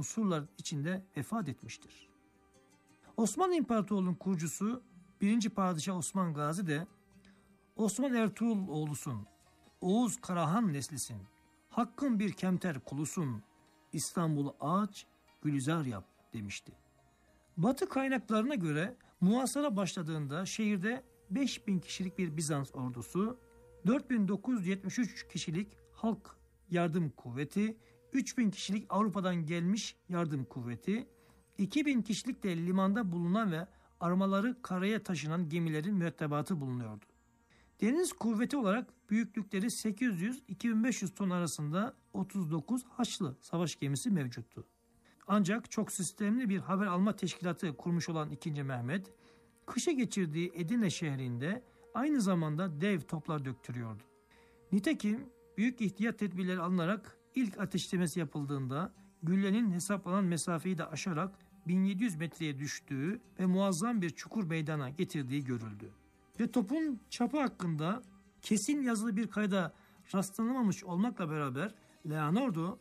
unsurlar içinde vefat etmiştir. Osmanlı İmparatorluğu'nun kurucusu 1. Padişah Osman Gazi de Osman Ertuğrul oğlusun, Oğuz Karahan neslisin, hakkın bir kemter kulusun, İstanbul'u ağaç, gülizar yap demişti. Batı kaynaklarına göre muhasara başladığında şehirde 5000 kişilik bir Bizans ordusu, 4973 kişilik halk yardım kuvveti, 3000 kişilik Avrupa'dan gelmiş yardım kuvveti, 2000 kişilik de limanda bulunan ve armaları karaya taşınan gemilerin mürettebatı bulunuyordu. Deniz kuvveti olarak büyüklükleri 800-2500 ton arasında 39 Haçlı savaş gemisi mevcuttu. Ancak çok sistemli bir haber alma teşkilatı kurmuş olan 2. Mehmet, kışa geçirdiği Edirne şehrinde aynı zamanda dev toplar döktürüyordu. Nitekim büyük ihtiyat tedbirleri alınarak ilk ateşlemesi yapıldığında güllenin hesaplanan mesafeyi de aşarak 1700 metreye düştüğü ve muazzam bir çukur meydana getirdiği görüldü. Ve topun çapı hakkında kesin yazılı bir kayda rastlanamamış olmakla beraber Leonardo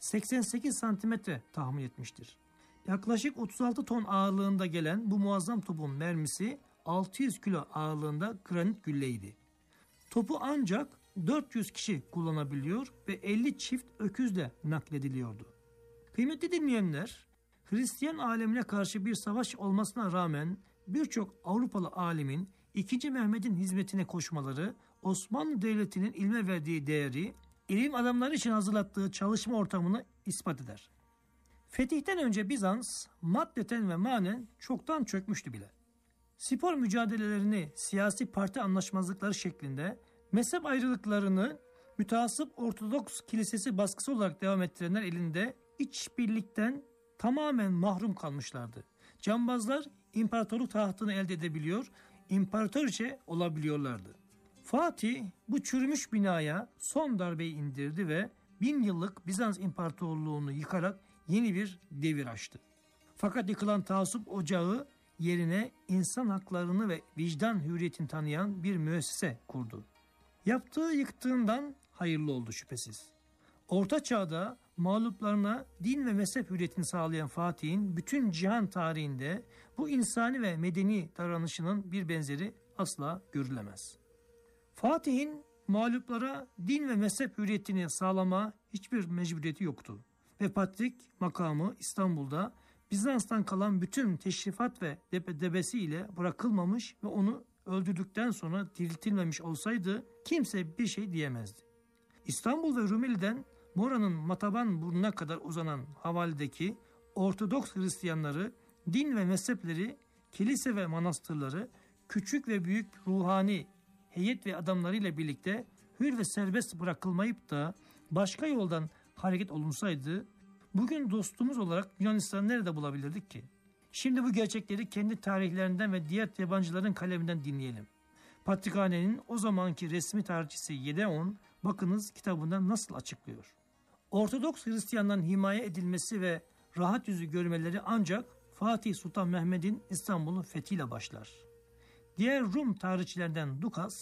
88 santimetre tahmin etmiştir. Yaklaşık 36 ton ağırlığında gelen bu muazzam topun mermisi 600 kilo ağırlığında granit gülleydi. Topu ancak 400 kişi kullanabiliyor ve 50 çift öküzle naklediliyordu. Kıymetli dinleyenler, Hristiyan alemine karşı bir savaş olmasına rağmen birçok Avrupalı alimin 2. Mehmet'in hizmetine koşmaları, Osmanlı Devleti'nin ilme verdiği değeri, ilim adamları için hazırlattığı çalışma ortamını ispat eder. Fetihten önce Bizans maddeten ve manen çoktan çökmüştü bile. Spor mücadelelerini siyasi parti anlaşmazlıkları şeklinde, mezhep ayrılıklarını müteassıp Ortodoks Kilisesi baskısı olarak devam ettirenler elinde işbirlikten tamamen mahrum kalmışlardı. Cambazlar imparatorluk tahtını elde edebiliyor, imparatoriçe olabiliyorlardı. Fatih bu çürümüş binaya son darbeyi indirdi ve 1000 yıllık Bizans İmparatorluğunu yıkarak yeni bir devir açtı. Fakat yıkılan taassup ocağı yerine insan haklarını ve vicdan hürriyetini tanıyan bir müessese kurdu. Yaptığı yıktığından hayırlı oldu şüphesiz. Orta Çağ'da mağluplarına din ve mezhep hürriyetini sağlayan Fatih'in bütün cihan tarihinde bu insani ve medeni davranışının bir benzeri asla görülemez. Fatih'in mağluplara din ve mezhep hürriyetini sağlama hiçbir mecburiyeti yoktu. Ve Patrik makamı İstanbul'da Bizans'tan kalan bütün teşrifat ve debesi ile bırakılmamış ve onu öldürdükten sonra diriltilmemiş olsaydı kimse bir şey diyemezdi. İstanbul ve Rumeli'den Mora'nın Mataban burnuna kadar uzanan havalideki Ortodoks Hristiyanları, din ve mezhepleri, kilise ve manastırları, küçük ve büyük ruhani heyet ve adamlarıyla birlikte hür ve serbest bırakılmayıp da başka yoldan hareket olunsaydı, bugün dostumuz olarak Yunanistan'ı nerede bulabilirdik ki? Şimdi bu gerçekleri kendi tarihlerinden ve diğer yabancıların kaleminden dinleyelim. Patrikhane'nin o zamanki resmi tarihçisi Yedeon, bakınız kitabında nasıl açıklıyor. Ortodoks Hristiyanların himaye edilmesi ve rahat yüzü görmeleri ancak Fatih Sultan Mehmet'in İstanbul'un fethiyle başlar. Diğer Rum tarihçilerden Dukas,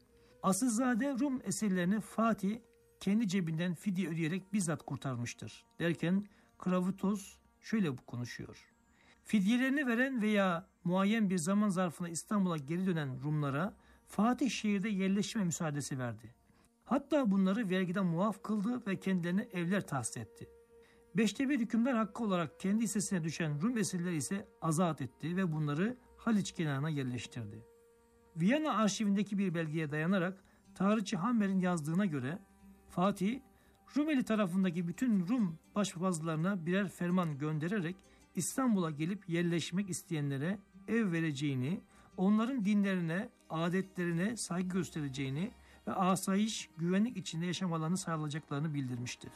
Asilzade Rum esirlerini Fatih kendi cebinden fidye ödeyerek bizzat kurtarmıştır derken Kravutos şöyle konuşuyor. Fidyelerini veren veya muayyen bir zaman zarfında İstanbul'a geri dönen Rumlara Fatih şehirde yerleşme müsaadesi verdi. Hatta bunları vergiden muaf kıldı ve kendilerine evler tahsis etti. 5'te 1 hükümdar hakkı olarak kendi hissesine düşen Rum esirleri ise azat etti ve bunları Haliç kenarına yerleştirdi. Viyana arşivindeki bir belgeye dayanarak tarihçi Hammer'in yazdığına göre Fatih, Rumeli tarafındaki bütün Rum başpapazlarına birer ferman göndererek İstanbul'a gelip yerleşmek isteyenlere ev vereceğini, onların dinlerine, adetlerine saygı göstereceğini ve asayiş, güvenlik içinde yaşamalarını sağlayacaklarını bildirmiştir.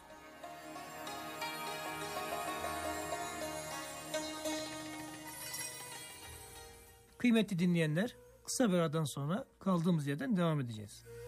Kıymetli dinleyenler, kısa bir aradan sonra kaldığımız yerden devam edeceğiz.